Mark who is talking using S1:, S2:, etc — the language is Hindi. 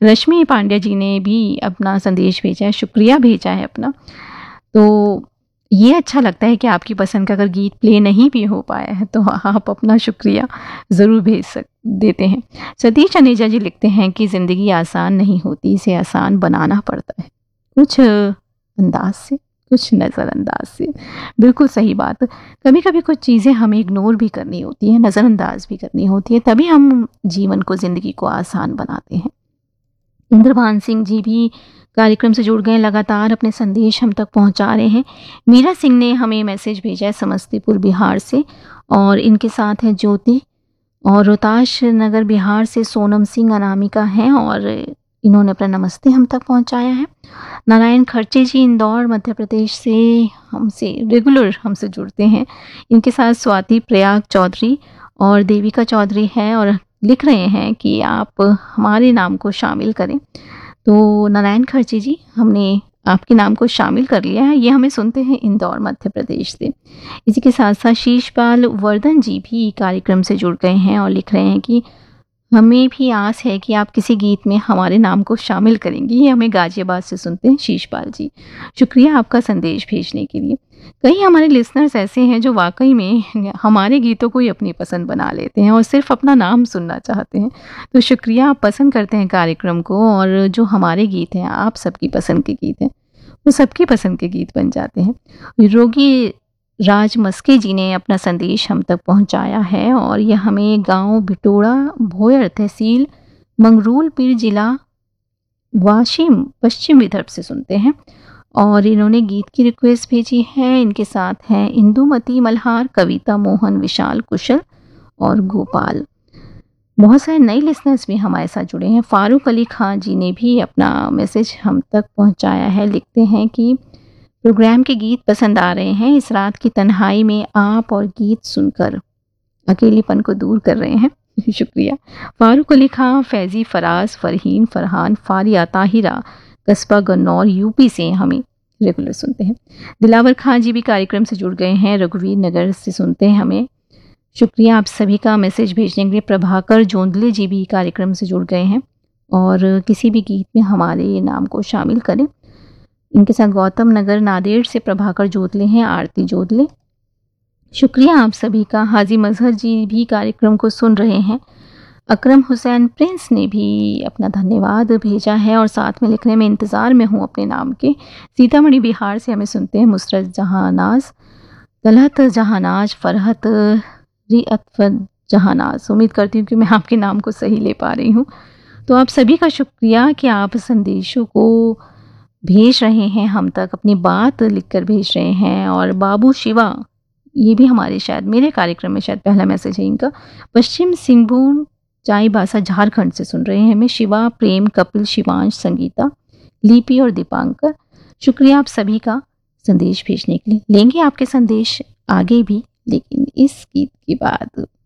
S1: रश्मि पांड्या जी ने भी अपना संदेश भेजा है, शुक्रिया भेजा है अपना। तो ये अच्छा लगता है कि आपकी पसंद का अगर गीत प्ले नहीं भी हो पाया है तो आप अपना शुक्रिया ज़रूर देते हैं। सतीश अनेजा जी लिखते हैं कि ज़िंदगी आसान नहीं होती, इसे आसान बनाना पड़ता है, कुछ अंदाज से, कुछ नज़रअंदाज से। बिल्कुल सही बात। कभी कभी कुछ चीज़ें हमें इग्नोर भी करनी होती हैं, नज़रअंदाज भी करनी होती है, तभी हम जीवन को, ज़िंदगी को आसान बनाते हैं। इंद्रभान सिंह जी भी कार्यक्रम से जुड़ गए, लगातार अपने संदेश हम तक पहुंचा रहे हैं। मीरा सिंह ने हमें मैसेज भेजा है समस्तीपुर बिहार से, और इनके साथ है ज्योति, और रोहताश नगर बिहार से सोनम सिंह अनामिका हैं, और इन्होंने अपना नमस्ते हम तक पहुंचाया है। नारायण खर्चे जी इंदौर मध्य प्रदेश से हमसे रेगुलर हमसे जुड़ते हैं। इनके साथ स्वाति प्रयाग चौधरी और देविका चौधरी है, और लिख रहे हैं कि आप हमारे नाम को शामिल करें। तो नारायण खर्चे जी, हमने आपके नाम को शामिल कर लिया है। ये हमें सुनते हैं इंदौर मध्य प्रदेश से। इसी के साथ साथ शीशपाल वर्धन जी भी कार्यक्रम से जुड़ गए हैं और लिख रहे हैं कि हमें भी आस है कि आप किसी गीत में हमारे नाम को शामिल करेंगी। ये हमें गाजियाबाद से सुनते हैं शीशपाल जी। शुक्रिया आपका संदेश भेजने के लिए। कई हमारे लिसनर्स ऐसे हैं जो वाकई में हमारे गीतों को ही अपनी पसंद बना लेते हैं और सिर्फ अपना नाम सुनना चाहते हैं। तो शुक्रिया, आप पसंद करते हैं कार्यक्रम को, और जो हमारे गीत हैं आप सबकी पसंद के गीत हैं, वो सबकी पसंद के गीत बन जाते हैं। रोगी राज मस्के जी ने अपना संदेश हम तक पहुंचाया है, और यह हमें गांव भिटोड़ा भोयर तहसील मंगरूल पीर जिला वाशिम पश्चिम विदर्भ से सुनते हैं, और इन्होंने गीत की रिक्वेस्ट भेजी है। इनके साथ हैं इंदुमती मल्हार, कविता मोहन, विशाल कुशल और गोपाल। बहुत सारे नए लिसनर्स भी हमारे साथ जुड़े हैं। फारूक अली खान जी ने भी अपना मैसेज हम तक पहुंचाया है। लिखते हैं कि प्रोग्राम के गीत पसंद आ रहे हैं, इस रात की तन्हाई में आप और गीत सुनकर अकेलेपन को दूर कर रहे हैं। शुक्रिया। फारूक अली खान, फैज़ी, फराज, फरहीन, फरहान, फारिया, ताहिरा, कस्बा गन्नौर यूपी से हमें रेगुलर सुनते हैं। दिलावर खान जी भी कार्यक्रम से जुड़ गए हैं, रघुवीर नगर से सुनते हैं हमें। शुक्रिया आप सभी का मैसेज भेजने के लिए। प्रभाकर जोंदले जी भी कार्यक्रम से जुड़ गए हैं, और किसी भी गीत में हमारे नाम को शामिल करें। इनके साथ गौतम नगर नादेड़ से प्रभाकर जोतले हैं, आरती जोतले। शुक्रिया आप सभी का। हाजी मजहर जी भी कार्यक्रम को सुन रहे हैं। अकरम हुसैन प्रिंस ने भी अपना धन्यवाद भेजा है, और साथ में लिखने में इंतज़ार में हूँ अपने नाम के। सीतामढ़ी बिहार से हमें सुनते हैं मुसरत जहानाज, तलहत जहानाज, फरहत रिअतफत जहानाज। उम्मीद करती हूँ कि मैं आपके नाम को सही ले पा रही हूँ। तो आप सभी का शुक्रिया कि आप संदेशों को भेज रहे हैं हम तक, अपनी बात लिखकर भेज रहे हैं। और बाबू शिवा, ये भी हमारे शायद मेरे कार्यक्रम में शायद पहला मैसेज है इनका। पश्चिम सिंहभूम चाईबासा झारखंड से सुन रहे हैं हमें। शिवा, प्रेम, कपिल, शिवांश, संगीता, लिपि और दीपांकर। शुक्रिया आप सभी का संदेश भेजने के लिए। लेंगे आपके संदेश आगे भी, लेकिन इस गीत के बाद।